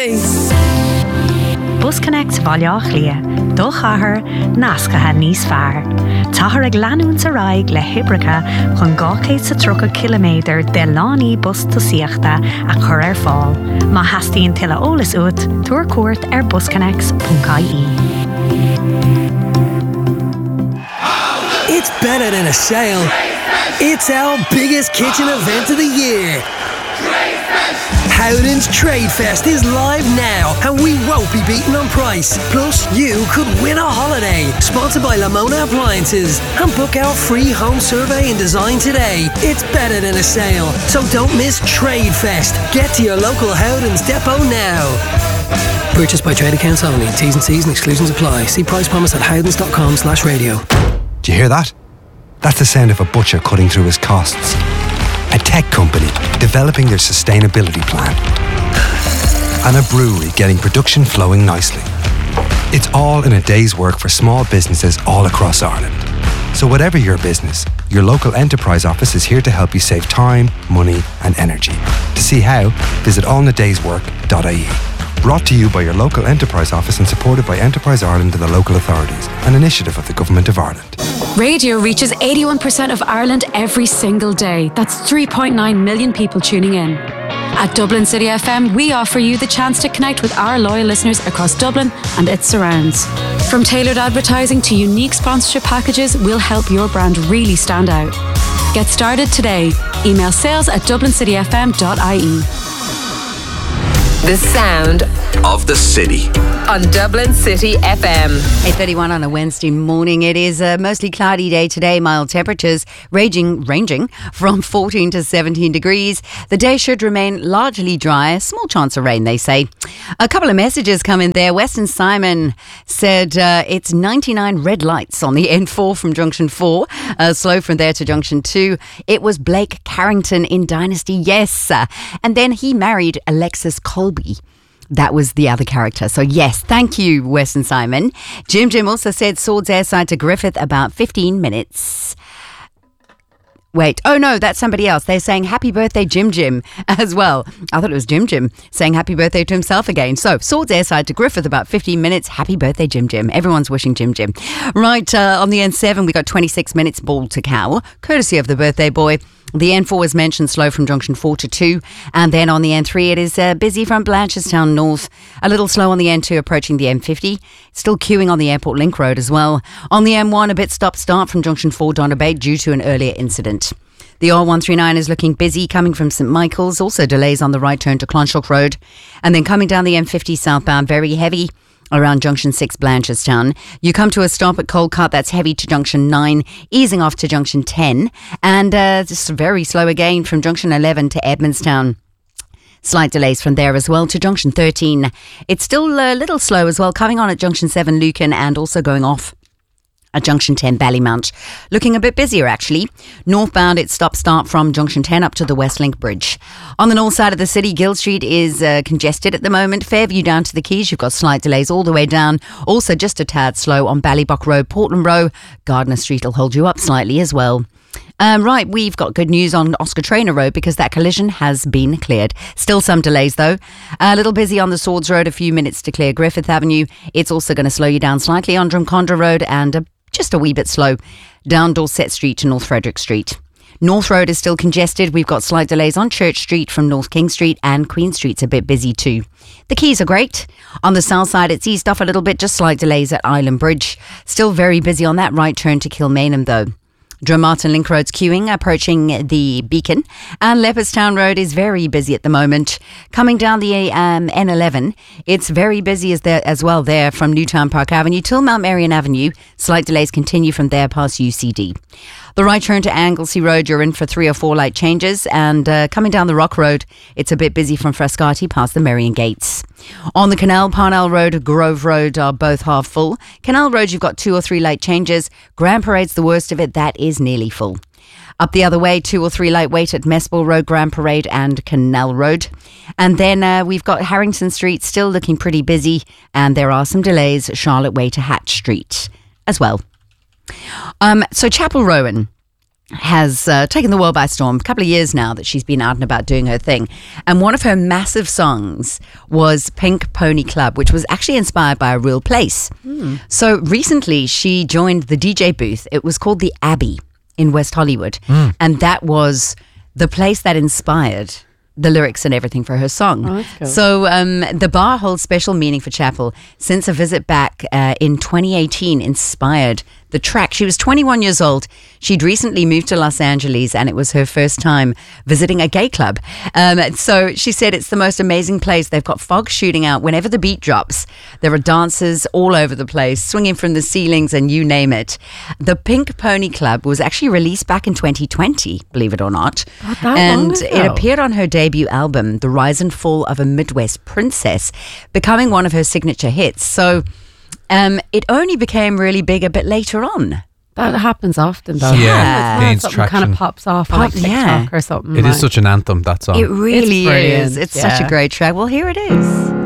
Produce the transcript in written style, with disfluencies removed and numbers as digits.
holiday. Bus Connect bhailteach lia, dul chathair, nascatha níos fearr. Táthar ag leanún sa raig le hibrica chun 230 km de lánaí bus tusaíochta a chur ar fáil. Má heastíonn tuilleadh eolas uait, túir cuairt ar busconnect.ie. It's better than a sale. It's our biggest kitchen event of the year. Howden's Trade Fest is live now and we won't be beaten on price. Plus, you could win a holiday. Sponsored by Lamona Appliances. And book our free home survey and design today. It's better than a sale. So don't miss Trade Fest. Get to your local Howden's depot now. Purchased by trade accounts only. T's and C's and exclusions apply. See price promise at howdens.com/radio. Do you hear that? That's the sound of a butcher cutting through his costs. A tech company developing their sustainability plan. And a brewery getting production flowing nicely. It's all in a day's work for small businesses all across Ireland. So whatever your business, your local enterprise office is here to help you save time, money and energy. To see how, visit allinadayswork.ie. Brought to you by your local enterprise office and supported by Enterprise Ireland and the local authorities, an initiative of the Government of Ireland. Radio reaches 81% of Ireland every single day. That's 3.9 million people tuning in. At Dublin City FM, we offer you the chance to connect with our loyal listeners across Dublin and its surrounds. From tailored advertising to unique sponsorship packages, we'll help your brand really stand out. Get started today. Email sales@dublincityfm.ie. The sound of the city on Dublin City FM. 8:31 on a Wednesday morning. It is a mostly cloudy day today. Mild temperatures ranging from 14 to 17 degrees. The day should remain largely dry. Small chance of rain, they say. A couple of messages come in there. Weston Simon said it's 99 red lights on the N4 from Junction 4. Slow from there to Junction 2. It was Blake Carrington in Dynasty, yes. And then he married Alexis Colby. That was the other character. So yes, thank you, Weston Simon. Jim also said Swords airside to Griffith about 15 minutes. Wait, oh no, that's somebody else. They're saying happy birthday Jim as well. I thought it was Jim saying happy birthday to himself again. So Swords airside to Griffith about 15 minutes. Happy birthday Jim. Everyone's wishing Jim. Right, on the N7 we got 26 minutes Ball to Cow, courtesy of the birthday boy. The N4 was mentioned slow from Junction 4 to 2. And then on the N3, it is busy from Blanchardstown North. A little slow on the N2 approaching the M50. Still queuing on the Airport Link Road as well. On the M1, a bit stop-start from Junction 4 Donabate due to an earlier incident. The R139 is looking busy coming from St Michael's. Also delays on the right turn to Clonshock Road. And then coming down the M50 southbound, very heavy around Junction 6 Blanchardstown. You come to a stop at Coldcut, that's heavy to Junction 9, easing off to Junction 10, and just very slow again from Junction 11 to Edmondstown. Slight delays from there as well to Junction 13. It's still a little slow as well, coming on at Junction 7 Lucan and also going off at Junction 10 Ballymount. Looking a bit busier actually. Northbound, it's stop-start from Junction 10 up to the Westlink Bridge. On the north side of the city, Gill Street is congested at the moment. Fairview down to the Quays, you've got slight delays all the way down. Also just a tad slow on Ballybuck Road, Portland Row. Gardner Street will hold you up slightly as well. Right, we've got good news on Oscar Traynor Road because that collision has been cleared. Still some delays though. A little busy on the Swords Road, a few minutes to clear Griffith Avenue. It's also going to slow you down slightly on Drumcondra Road and just a wee bit slow down Dorset Street to North Frederick Street. North Road is still congested. We've got slight delays on Church Street from North King Street, and Queen Street's a bit busy too. The Quays are great. On the south side, it's eased off a little bit, just slight delays at Island Bridge. Still very busy on that right turn to Kilmainham though. Drummartin Link Road's queuing, approaching the Beacon, and Leopardstown Road is very busy at the moment. Coming down the N11, it's very busy as well there from Newtown Park Avenue till Mount Marion Avenue. Slight delays continue from there past UCD. The right turn to Anglesey Road, you're in for 3 or 4 light changes, and coming down the Rock Road, it's a bit busy from Frascati past the Marion Gates. On the Canal, Parnell Road, Grove Road are both half full. Canal Road, you've got 2 or 3 light changes. Grand Parade's the worst of it, that is nearly full. Up the other way, 2 or 3 light wait at Mespel Road, Grand Parade and Canal Road. And then we've got Harrington Street still looking pretty busy, and there are some delays Charlotte Way to Hatch Street as well. So Chapel Rowan. has taken the world by storm. A couple of years now that she's been out and about doing her thing. And one of her massive songs was Pink Pony Club, which was actually inspired by a real place. So recently she joined the DJ booth. It was called the Abbey in West Hollywood. And that was the place that inspired the lyrics and everything for her song. Oh, that's cool. So the bar holds special meaning for Chapel since a visit back in 2018 inspired the track. She was 21 years old. She'd recently moved to Los Angeles and it was her first time visiting a gay club. So she said it's the most amazing place. They've got fog shooting out whenever the beat drops. There are dancers all over the place, swinging from the ceilings and you name it. The Pink Pony Club was actually released back in 2020, believe it or not. And it appeared on her debut album, The Rise and Fall of a Midwest Princess, becoming one of her signature hits. So it only became really big a bit later on. That happens often, though. Yeah. Gains something kind of pops off on like TikTok or something. It is such an anthem, that song. It really It's brilliant. is. It's such a great track. Well, here it is.